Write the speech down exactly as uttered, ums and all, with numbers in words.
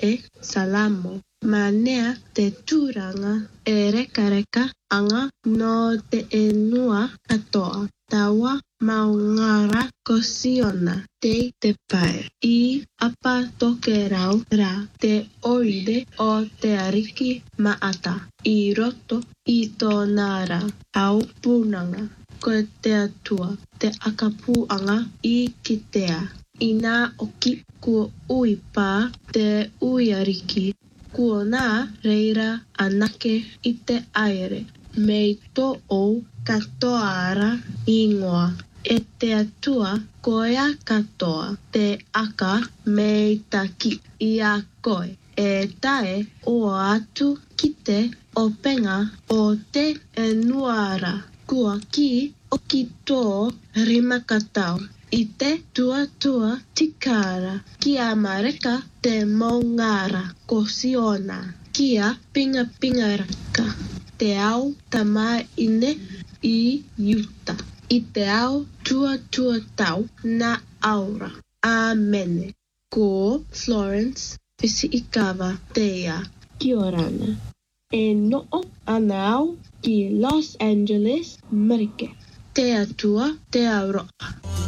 e salamo. Manea te turanga e reka reka anga no te enua katoa. Tawa maungara kosiona te te pai. I apa toke rau ra te oide o te ariki maata. I roto i tō nara au punanga. Ko te atua te akapuanga i kitea. I nā oki kua uipa te uiariki. Kua nā reira anake i te aere. Mei tō o katoara ingoa. E te atua koea katoa te aka mei taki i a koe. E tae o atu ki te openga o te enuara. Kua ki o ki tō rimakatau. I te tua tua tikara. Kia mareka te maungara kosiona. Kia pinga pinga raka. Te au tama ine i yuta. I te au tua tua tau na aura. Amene. Ko Florence Fisiikawa Teia. Kia orana. E noo anau ki Los Angeles, Marike. Te atua te aroa.